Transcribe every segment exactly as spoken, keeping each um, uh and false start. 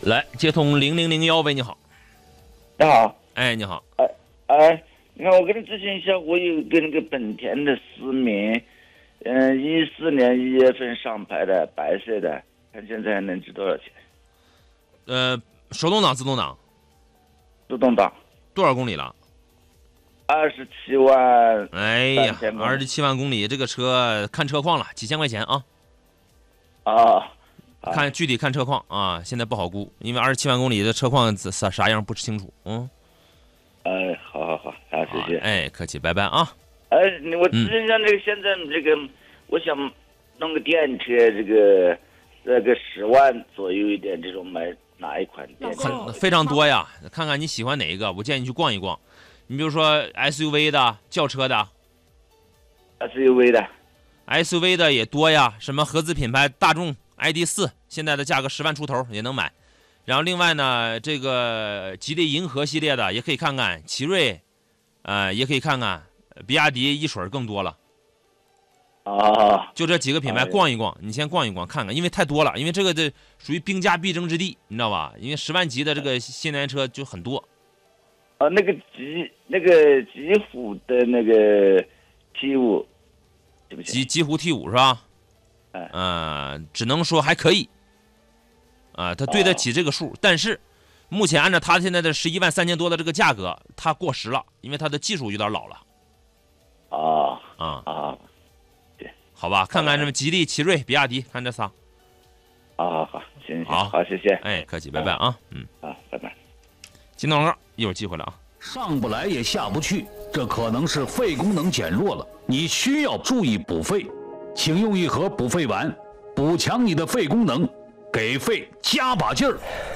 来接通零零零幺，喂，你好。 你好。 哎，你好。 哎哎，你看我给你咨询一下，我有一个那个本田的思明，嗯，一四年一月份上牌的，白色的，看现在能值多少钱？ 呃，手动挡、自动挡？ 自动挡。 多少公里了？ 二十七万。 哎呀，二十七万公里，这个车看车况了，几千块钱啊。 啊。 看具体看车况啊，现在不好估，因为二十七万公里的车况啥啥样不清楚。嗯。 哎，好好好，好，谢谢。 哎，客气，拜拜啊。 哎，我咨询一下，这个现在这个，我想弄个电车，这个这个十万左右一点，这种买哪一款电车？ 很非常多呀，看看你喜欢哪一个，我建议你去逛一逛。你比如说 S U V 的、轿车的。 S U V 的。 S U V 的也多呀，什么合资品牌大众 I D 四，现在的价格十万出头也能买。然后另外呢，这个吉利银河系列的也可以看看，奇瑞，呃，也可以看看，比亚迪一水更多了。 啊， 就这几个品牌逛一逛，你先逛一逛看看，因为太多了，因为这个这属于兵家必争之地，你知道吧？因为十万级的这个新能源车就很多。 啊，那个吉那个吉普的那个 T 五，对不起， 吉吉普 T 五是吧？ 哎， 呃，只能说还可以。啊，它对得起这个数，但是目前按照它现在的十一万三千多的这个价格，它过时了，因为它的技术有点老了。 啊啊啊，对， 好吧，看看什么吉利、奇瑞、比亚迪，看这仨。 啊，好，行行， 好， 好，谢谢。 哎，客气，拜拜啊，嗯， 啊，拜拜。 金广告一会儿寄回来啊。 上不来也下不去，这可能是肺功能减弱了，你需要注意补肺，请用一盒补肺丸，补强你的肺功能。给肺加把劲儿，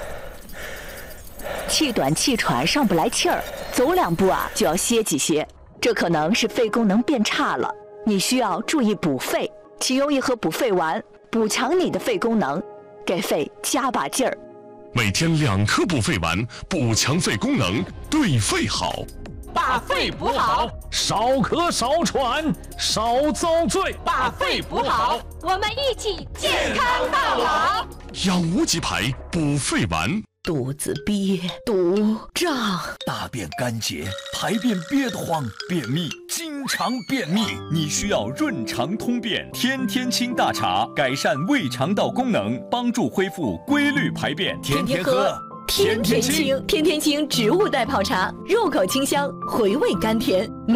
气短气喘上不来气儿，走两步啊就要歇几歇，这可能是肺功能变差了，你需要注意补肺，请用一盒补肺丸，补强你的肺功能，给肺加把劲儿。 每天两颗补肺丸，补强肺功能，对肺好。 把肺补好， 少咳少喘少遭罪。 把肺补好，我们一起健康到老。 养无极牌补肺丸。 肚子憋、肚胀， 大便干结，排便憋得慌，便秘，经常便秘，你需要润肠通便天天清大茶，改善胃肠道功能，帮助恢复规律排便，天天喝。 天天清，天天清植物代泡茶，入口清香，回味甘甜。